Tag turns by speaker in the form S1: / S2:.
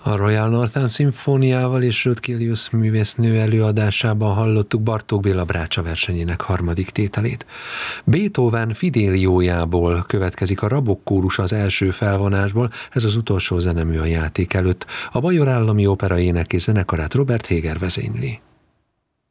S1: A Royal Northern Szimfóniával és Ruth Gillius művésznő előadásában hallottuk Bartók Béla Brácsa versenyének harmadik tételét. Beethoven Fidéliójából következik a Rabok kórus az első felvonásból, ez az utolsó zenemű a játék előtt. A Bajor Állami Opera Énekes Zenekarát Robert Héger vezényli.